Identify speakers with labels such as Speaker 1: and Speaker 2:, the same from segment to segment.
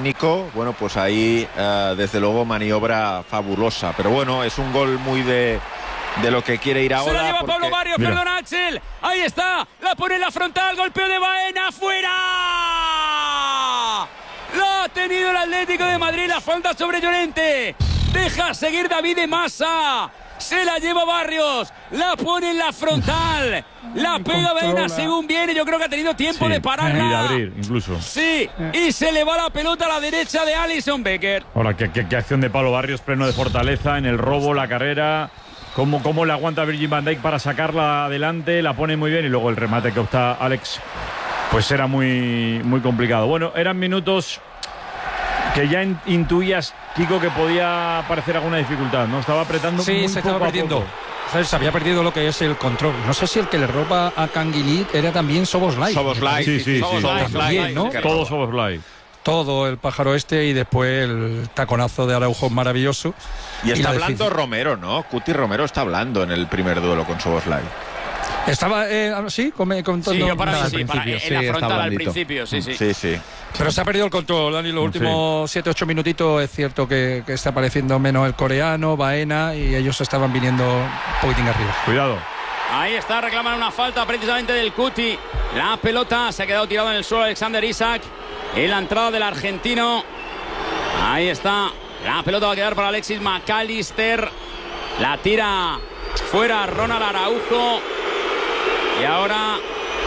Speaker 1: técnico, bueno, pues ahí desde luego maniobra fabulosa. Pero bueno, es un gol muy de lo que quiere Iraola.
Speaker 2: Se la lleva
Speaker 1: porque...
Speaker 2: Pablo Barrios, perdona Axel. Ahí está, la pone en la frontal, golpeo de Baena, ¡fuera! La ha tenido el Atlético de Madrid, la falta sobre Llorente. Deja seguir David de Masa. Se la lleva Barrios, la pone en la frontal, la pega Baena según viene. Yo creo que ha tenido tiempo de pararla.
Speaker 3: Y de abrir, incluso.
Speaker 2: Sí, y se le va la pelota a la derecha de Alisson Becker.
Speaker 3: Ahora, qué acción de Pablo Barrios, pleno de fortaleza en el robo, la carrera. Cómo le aguanta a Virgil van Dijk para sacarla adelante, la pone muy bien y luego el remate que opta Alex, pues era muy, muy complicado. Bueno, eran minutos que ya intuías, Kiko, que podía aparecer alguna dificultad, ¿no? Estaba apretando muy
Speaker 4: se
Speaker 3: poco
Speaker 4: estaba
Speaker 3: a
Speaker 4: perdiendo.
Speaker 3: poco.
Speaker 4: Se había perdido lo que es el control. No sé si el que le roba a Canguilí era también Szoboszlai.
Speaker 3: Sí.
Speaker 4: También, ¿no?
Speaker 3: Todo Szoboszlai.
Speaker 4: Todo el pájaro este y después el taconazo de Araujo maravilloso.
Speaker 1: Y está hablando Romero, ¿no? Cuti Romero está hablando en el primer duelo con Szoboszlai.
Speaker 4: Estaba, sí, contando.
Speaker 2: Sí, yo para mí sí, en la frontal al
Speaker 1: blandito.
Speaker 2: principio, sí.
Speaker 4: Pero se ha perdido el control, Dani. Los últimos 7-8 minutitos es cierto que está apareciendo menos el coreano, Baena, y ellos estaban viniendo un poquitín arriba.
Speaker 3: Cuidado.
Speaker 2: Ahí está, reclaman una falta precisamente del Cuti. La pelota se ha quedado tirada en el suelo Alexander Isak. En la entrada del argentino. Ahí está. La pelota va a quedar para Alexis McAllister. La tira fuera Ronald Araujo. Y ahora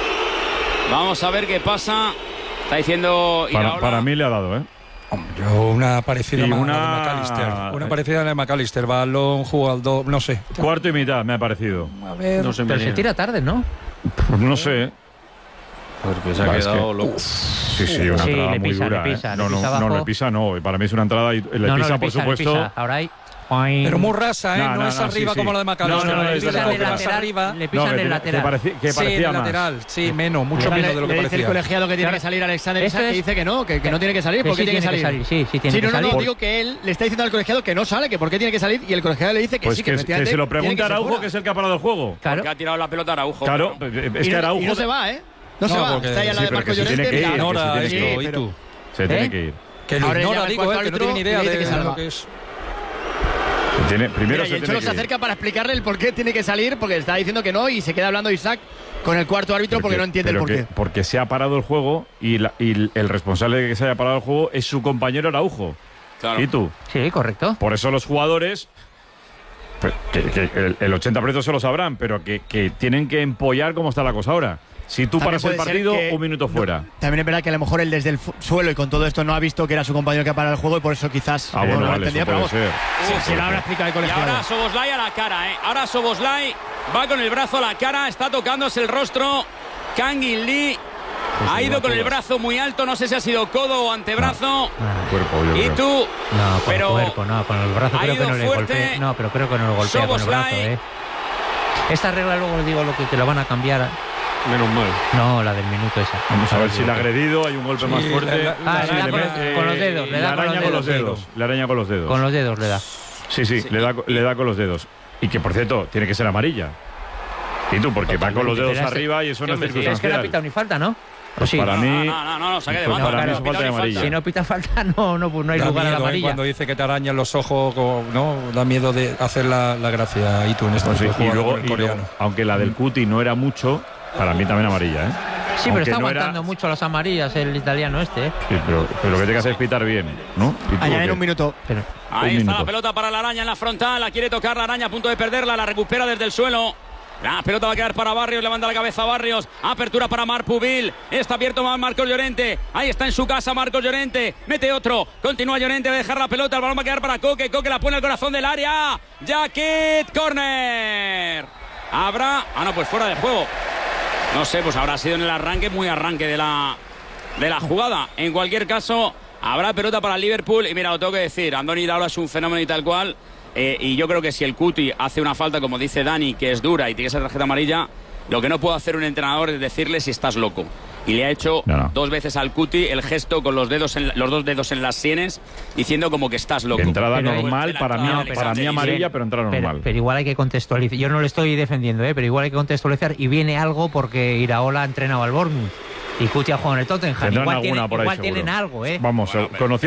Speaker 2: vamos a ver qué pasa. Está diciendo Iraola.
Speaker 3: Para mí le ha dado, ¿eh?
Speaker 4: Una parecida a
Speaker 3: McAllister.
Speaker 4: Una parecida a la de McAllister. Balón, jugador, no sé.
Speaker 3: Cuarto y mitad me ha parecido.
Speaker 4: A ver,
Speaker 5: no pero se tira tarde, ¿no?
Speaker 3: Pues no sé.
Speaker 5: Porque se ha quedado loco.
Speaker 3: Sí, una entrada
Speaker 5: le
Speaker 3: muy
Speaker 5: pisa,
Speaker 3: dura.
Speaker 5: le pisa,
Speaker 3: No, le pisa no. Para mí es una entrada y le pisa, por supuesto.
Speaker 5: Le pisa. Ahora hay...
Speaker 4: Pero muy rasa, ¿eh? No es arriba como la de McAllister.
Speaker 5: Le pisan el lateral. Le pisan el lateral.
Speaker 3: Que parecía más.
Speaker 4: Lateral, sí, mucho menos de lo que parecía.
Speaker 6: Dice el colegiado que tiene que salir Alexander Isak, que dice que no tiene que salir. ¿Por qué tiene que salir?
Speaker 5: Sí, tiene que salir.
Speaker 6: No, digo que él le está diciendo al colegiado que no sale, que por qué tiene que salir, y el colegiado le dice que
Speaker 3: pues
Speaker 6: sí,
Speaker 3: que se lo pregunta a Araujo, que es el que ha parado el juego.
Speaker 2: Claro. Que ha tirado la pelota a Araujo.
Speaker 3: Claro, es que Araujo...
Speaker 6: Y no se va, ¿eh? No se va. Está ya la de Marco Llorente.
Speaker 4: Ignora esto, ¿y tú?
Speaker 3: Se tiene que ir.
Speaker 4: Que lo ignora, digo, que no tiene ni idea de lo que es.
Speaker 3: Primero
Speaker 6: y el Cholo se acerca para explicarle el por qué tiene que salir, porque está diciendo que no, y se queda hablando Isak con el cuarto árbitro porque no entiende el por qué.
Speaker 3: Porque se ha parado el juego y el responsable de que se haya parado el juego es su compañero Araujo.
Speaker 2: Claro.
Speaker 3: ¿Y tú?
Speaker 5: Sí, correcto.
Speaker 3: Por eso los jugadores, que el 80% se lo sabrán, pero que tienen que empollar cómo está la cosa ahora. Si tú paras el partido, un minuto fuera.
Speaker 6: También es verdad que a lo mejor él desde el suelo y con todo esto no ha visto que era su compañero que ha parado el juego y por eso quizás
Speaker 3: bueno,
Speaker 6: no lo
Speaker 3: vale,
Speaker 6: entendía, pero vamos.
Speaker 2: Sí,
Speaker 6: lo habrá explicado el
Speaker 2: Y
Speaker 6: colegiado.
Speaker 2: ahora Szoboszlai a la cara, ¿eh? Ahora Szoboszlai va con el brazo a la cara, está tocándose el rostro. Kangin Lee ha ido con el brazo muy alto, no sé si ha sido codo o antebrazo.
Speaker 3: Cuerpo, yo
Speaker 2: y
Speaker 3: creo.
Speaker 2: tú.
Speaker 5: No, con
Speaker 2: pero
Speaker 5: el cuerpo, no, con el brazo creo que no le golpea. No, pero creo que no lo golpea con el brazo, ¿eh? Esta regla luego digo lo que te lo van a cambiar.
Speaker 7: Menos mal.
Speaker 5: No, la del minuto esa.
Speaker 3: Vamos a ver si le ha agredido, hay un golpe más fuerte.
Speaker 5: Le da con los dedos, le da con los dedos.
Speaker 3: Le araña con los dedos.
Speaker 5: Con los dedos le da.
Speaker 3: Sí, le da con los dedos. Y que, por cierto, tiene que ser amarilla. ¿Y tú? Porque va con los dedos arriba y eso no es circunstancial.
Speaker 5: Es que no ha pitado ni falta, ¿no?
Speaker 3: Pues sí. Para mí...
Speaker 2: No, saque de banda.
Speaker 3: Para mí es falta de amarilla.
Speaker 5: Si no pita falta, no hay lugar a la amarilla.
Speaker 4: Cuando dice que te arañan los ojos, ¿no? Da miedo de hacer la gracia. Y tú en este
Speaker 3: y luego, aunque la del Cuti no era mucho, para mí también amarilla, ¿eh?
Speaker 5: Sí, pero está aguantando mucho las amarillas el italiano este, ¿eh?
Speaker 3: Sí, pero lo que tiene que hacer es pitar bien, ¿no?
Speaker 6: Añadir un minuto.
Speaker 2: Ahí está la pelota para la araña en la frontal. La quiere tocar la araña, a punto de perderla. La recupera desde el suelo. La pelota va a quedar para Barrios, levanta la cabeza Barrios. Apertura para Marc Pubil. Está abierto Marcos Llorente. Ahí está en su casa Marcos Llorente. Mete otro. Continúa Llorente, va a dejar la pelota. El balón va a quedar para Coque. Coque la pone al corazón del área. Jacket, corner. Habrá... no, pues fuera de juego. No sé, pues habrá sido en el arranque, muy arranque de la jugada. En cualquier caso, habrá pelota para el Liverpool. Y mira, lo tengo que decir, Andoni Iraola es un fenómeno y tal cual. Y yo creo que si el Cuti hace una falta, como dice Dani, que es dura y tiene esa tarjeta amarilla, lo que no puede hacer un entrenador es decirle si estás loco. Y le ha hecho dos veces al Cuti el gesto con los dos dedos en las sienes, diciendo como que estás loco.
Speaker 3: Entrada normal, para mí amarilla, pero entrada normal.
Speaker 5: Pero igual hay que contextualizar. Yo no lo estoy defendiendo, pero igual hay que contextualizar. Y viene algo porque Iraola ha entrenado al Bournemouth y Cuti ha jugado en el Tottenham. Igual tienen algo,
Speaker 3: Vamos,